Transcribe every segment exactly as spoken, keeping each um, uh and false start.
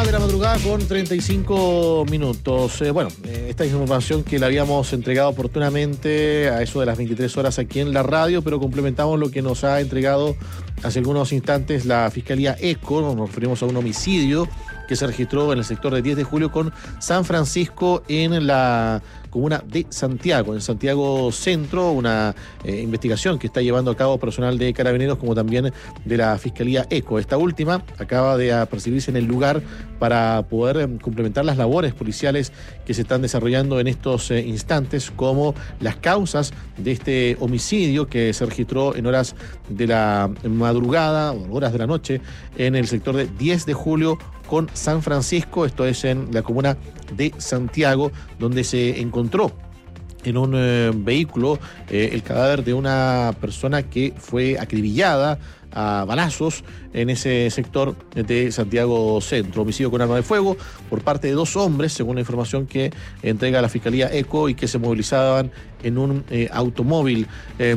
Una de la madrugada con treinta y cinco minutos. Eh, bueno, eh, esta es información que la habíamos entregado oportunamente a eso de las veintitrés horas aquí en la radio, pero complementamos lo que nos ha entregado hace algunos instantes la Fiscalía ECO. Nos referimos a un homicidio que se registró en el sector de diez de julio con San Francisco en la comuna de Santiago, en Santiago Centro, una eh, investigación que está llevando a cabo personal de Carabineros como también de la Fiscalía ECO. Esta última acaba de apercibirse en el lugar para poder eh, complementar las labores policiales que se están desarrollando en estos eh, instantes, como las causas de este homicidio que se registró en horas de la madrugada o horas de la noche en el sector de diez de julio con San Francisco, esto es en la comuna de Santiago, donde se encontró en un eh, vehículo eh, el cadáver de una persona que fue acribillada a balazos en ese sector de Santiago Centro. Homicidio con arma de fuego por parte de dos hombres, según la información que entrega la Fiscalía ECO, y que se movilizaban en un eh, automóvil. Eh,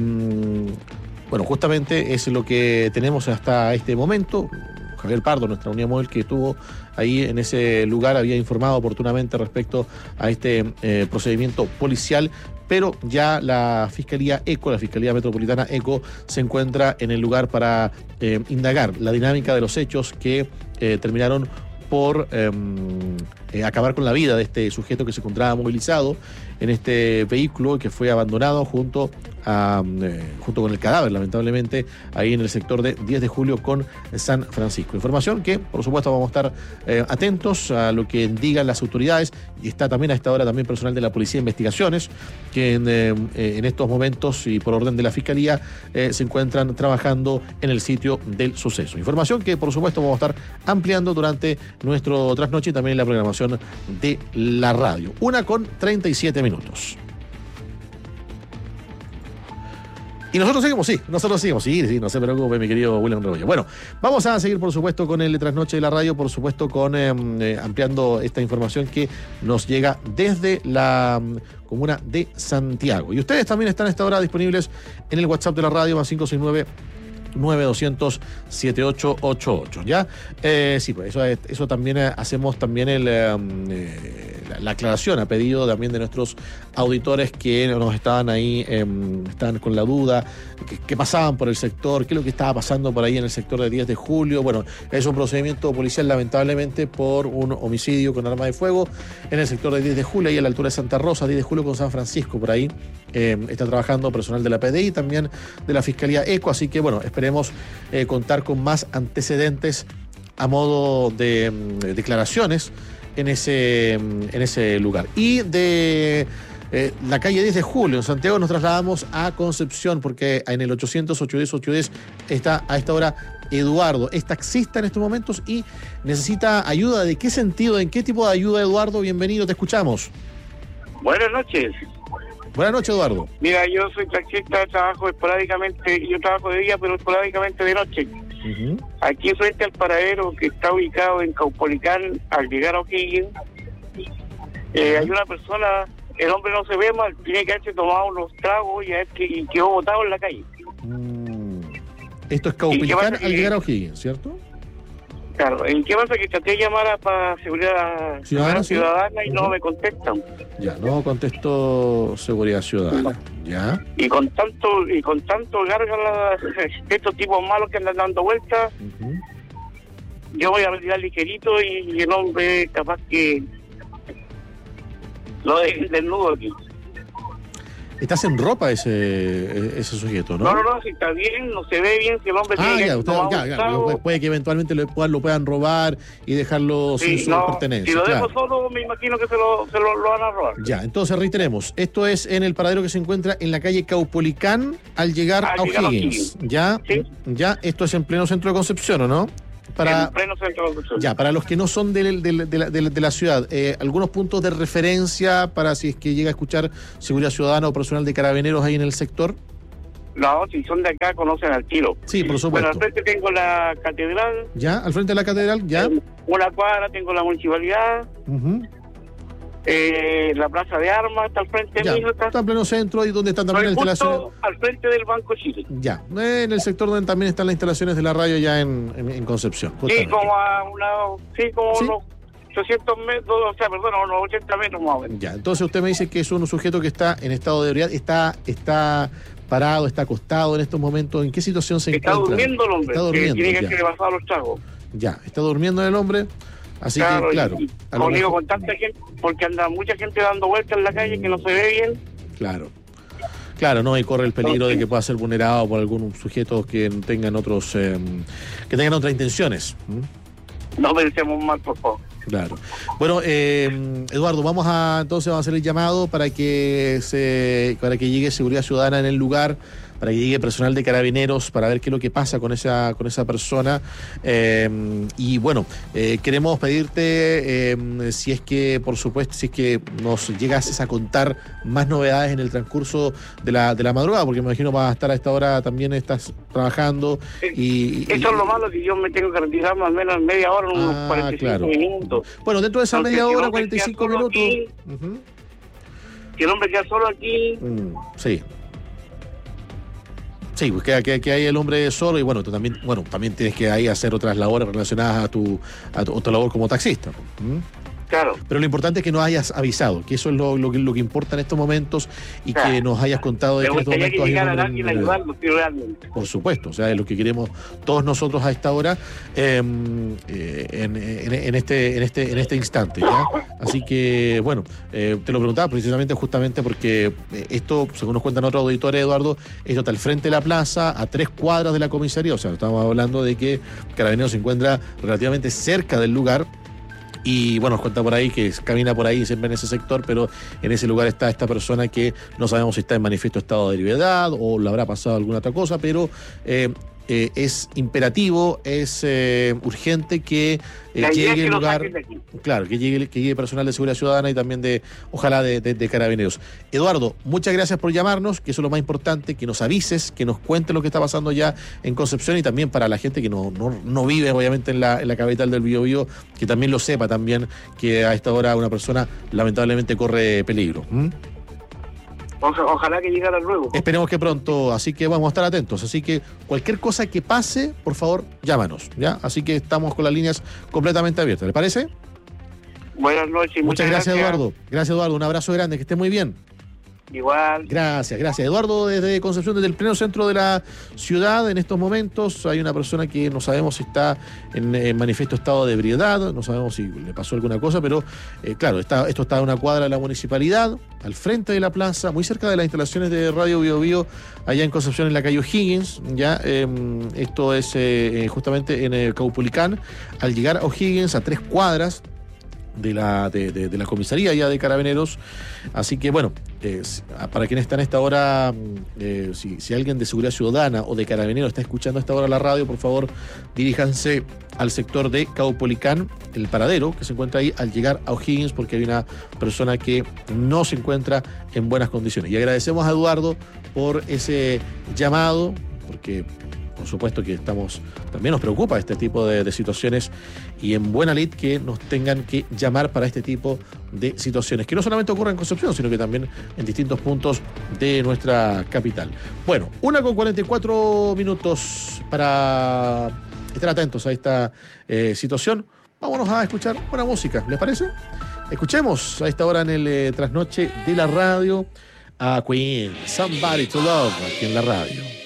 bueno, justamente es lo que tenemos hasta este momento. Javier Pardo, nuestra unidad móvil que estuvo ahí en ese lugar, había informado oportunamente respecto a este eh, procedimiento policial, pero ya la Fiscalía ECO, la Fiscalía Metropolitana ECO, se encuentra en el lugar para eh, indagar la dinámica de los hechos que eh, terminaron por eh, eh, acabar con la vida de este sujeto que se encontraba movilizado en este vehículo, que fue abandonado junto a, eh, junto con el cadáver, lamentablemente, ahí en el sector de diez de julio con San Francisco. Información que, por supuesto, vamos a estar eh, atentos a lo que digan las autoridades, y está también a esta hora también personal de la Policía de Investigaciones, que en, eh, en estos momentos y por orden de la Fiscalía eh, se encuentran trabajando en el sitio del suceso. Información que, por supuesto, vamos a estar ampliando durante nuestro trasnoche y también en la programación de la radio. Una con treinta y siete minutos. Y nosotros seguimos, sí, nosotros seguimos, sí, sí, no se preocupe, mi querido William Rebollo. Bueno, vamos a seguir, por supuesto, con el trasnoche de la radio, por supuesto, con eh, eh, ampliando esta información que nos llega desde la um, comuna de Santiago. Y ustedes también están a esta hora disponibles en el WhatsApp de la radio, más cinco seis nueve, nueve dos cero cero, siete ocho ocho ocho, ¿ya? Eh, sí, pues eso, eso también eh, hacemos también el, eh, la, la aclaración a pedido también de nuestros auditores que nos estaban ahí, eh, estaban con la duda, que, que pasaban por el sector, qué es lo que estaba pasando por ahí en el sector de diez de julio. Bueno, es un procedimiento policial, lamentablemente, por un homicidio con arma de fuego en el sector de diez de julio, ahí a la altura de Santa Rosa, diez de julio con San Francisco, por ahí. Eh, está trabajando personal de la P D I, también de la Fiscalía ECO, así que, bueno, esperemos Queremos eh, contar con más antecedentes a modo de, de declaraciones en ese, en ese lugar. Y de eh, la calle diez de julio en Santiago nos trasladamos a Concepción, porque en el ochocientos, ochocientos diez, ochocientos diez está a esta hora Eduardo. Es taxista en estos momentos y necesita ayuda. ¿De qué sentido? ¿En qué tipo de ayuda, Eduardo? Bienvenido, te escuchamos. Buenas noches. Buenas noches, Eduardo. Mira, yo soy taxista, trabajo esporádicamente, yo trabajo de día, pero esporádicamente de noche. Uh-huh. Aquí frente al paradero que está ubicado en Caupolicán, al llegar a O'Higgins, eh, hay una persona, el hombre no se ve mal, tiene que haberse tomado unos tragos y, que, y quedó botado en la calle. Mm. Esto es Caupolicán al llegar a O'Higgins, ¿cierto? Claro, ¿en qué pasa? Que traté de llamar para seguridad ciudadana, ciudadana y uh-huh. no me contestan. Ya, no contestó seguridad ciudadana. Ya. Y con tanto, y con tanto gárgala, estos tipos malos que andan dando vueltas, uh-huh. yo voy a retirar ligerito y el hombre capaz que lo dejen desnudo aquí. Estás en ropa ese ese sujeto, ¿no? No, no, no, si está bien, no se ve bien, si el hombre ah, tiene ya, que usted, ya, ya, puede que eventualmente lo puedan, lo puedan robar y dejarlo sí, sin su no, pertenencia. Si lo claro. dejo solo, me imagino que se, lo, se lo, lo van a robar. Ya, entonces reiteremos, esto es en el paradero que se encuentra en la calle Caupolicán al llegar al a O'Higgins. Ya, ¿sí? Ya, esto es en pleno centro de Concepción, ¿o no? Para, en pleno centro de Concepción. Ya, para los que no son de, de, de, de, la, de la ciudad, eh, algunos puntos de referencia para si es que llega a escuchar seguridad ciudadana o personal de carabineros ahí en el sector. No, si son de acá conocen al tiro. Sí, por supuesto. Bueno, al frente tengo la catedral. Ya, al frente de la catedral, ya. Una cuadra tengo la municipalidad. Uh-huh. Eh, la plaza de armas está al frente ya, mío. Está, está en pleno centro y donde están también las instalaciones. Al frente del Banco Chile. Ya, en el sector donde también están las instalaciones de la radio ya en, en, en Concepción. Justamente. Sí, como a una, sí, como ¿Sí? unos ochocientos metros, o sea, perdón, unos ochenta metros más o menos. Ya, entonces usted me dice que es un sujeto que está en estado de ebriedad, está, está parado, está acostado en estos momentos. ¿En qué situación se está encuentra? Durmiendo el hombre, está durmiendo. Tiene que ya. ser pasado los tragos. Ya, está durmiendo el hombre. Así claro, que, claro. Y, como digo, con tanta gente, porque anda mucha gente dando vueltas en la calle que no se ve bien. Claro. Claro, no, y corre el peligro de que pueda ser vulnerado por algunos sujetos que tengan otros, eh, que tengan otras intenciones. ¿Mm? No pensemos mal, por favor. Claro. Bueno, eh, Eduardo, vamos a entonces vamos a hacer el llamado para que se, para que llegue Seguridad Ciudadana en el lugar, para que llegue personal de Carabineros para ver qué es lo que pasa con esa con esa persona. Eh, y bueno, eh, queremos pedirte eh, si es que, por supuesto, si es que nos llegas a contar más novedades en el transcurso de la de la madrugada, porque me imagino vas a estar a esta hora también, estás trabajando. Y, Eso y, es lo malo, que yo me tengo que retirar más o menos en media hora, unos ah, cuarenta y cinco claro. minutos. Bueno, dentro de esa Entonces, media si el hora, hombre cuarenta y cinco queda solo minutos. aquí, Uh-huh. Si el hombre queda solo aquí, Mm, sí. Sí, pues que, que, que hay el hombre solo y bueno, tú también, bueno, también tienes que ahí hacer otras labores relacionadas a tu, a tu, a tu labor como taxista. ¿Mm? claro. Pero lo importante es que nos hayas avisado, que eso es lo, lo, que, lo que importa en estos momentos y Claro. que nos hayas contado de Me que en estos gustaría que momentos hay llegara un hombre alguien a en- ayudarlo, sí, realmente. Por supuesto, o sea, es lo que queremos todos nosotros a esta hora, eh, eh, en, en, en este, en este, en este instante, ¿ya? Así que, bueno, eh, te lo preguntaba precisamente justamente porque eh, esto, según nos cuentan otros auditores, Eduardo, esto está al frente de la plaza, a tres cuadras de la comisaría, o sea, estamos hablando de que Carabineros se encuentra relativamente cerca del lugar. Y bueno, nos cuenta por ahí que camina por ahí siempre en ese sector, pero en ese lugar está esta persona que no sabemos si está en manifiesto estado de ebriedad o le habrá pasado alguna otra cosa, pero eh, eh, es imperativo, es eh, urgente que eh, La idea es llegue que el lo lugar. saquen de aquí. Claro, que llegue, que llegue personal de seguridad ciudadana y también de, ojalá, de, de, de Carabineros. Eduardo, muchas gracias por llamarnos, que eso es lo más importante, que nos avises, que nos cuentes lo que está pasando ya en Concepción y también para la gente que no, no, no vive, obviamente, en la, en la capital del Biobío, que también lo sepa también que a esta hora una persona lamentablemente corre peligro. ¿Mm? Oja- Ojalá que llegara luego. Esperemos que pronto, así que vamos a estar atentos. Así que cualquier cosa que pase, por favor, llámanos, ¿ya? Así que estamos con las líneas completamente abiertas, ¿le parece? Buenas noches. Muchas, Muchas gracias, Eduardo. Gracias, Eduardo. Un abrazo grande, que esté muy bien. Igual. Gracias, gracias. Eduardo, desde Concepción, desde el pleno centro de la ciudad, en estos momentos hay una persona que no sabemos si está en, en manifiesto estado de ebriedad, no sabemos si le pasó alguna cosa, pero eh, claro, está, esto está en una cuadra de la municipalidad, al frente de la plaza, muy cerca de las instalaciones de Radio Bio Bio, allá en Concepción, en la calle O'Higgins, ya, eh, esto es eh, justamente en el Caupolicán. Al llegar a O'Higgins, a tres cuadras de la, de, de, de la comisaría ya de Carabineros. Así que bueno, eh, para quienes están a esta hora, eh, si, si alguien de Seguridad Ciudadana o de Carabineros está escuchando a esta hora la radio, por favor diríjanse al sector de Caupolicán, el paradero que se encuentra ahí al llegar a O'Higgins, porque hay una persona que no se encuentra en buenas condiciones. Y agradecemos a Eduardo por ese llamado, porque por supuesto que estamos, también nos preocupa este tipo de, de situaciones y en buena lid que nos tengan que llamar para este tipo de situaciones, que no solamente ocurren en Concepción, sino que también en distintos puntos de nuestra capital. Bueno, una con cuarenta y cuatro minutos para estar atentos a esta eh, situación. Vámonos a escuchar buena música, ¿les parece? Escuchemos a esta hora en el eh, trasnoche de la radio a Queen, Somebody to Love, aquí en la radio.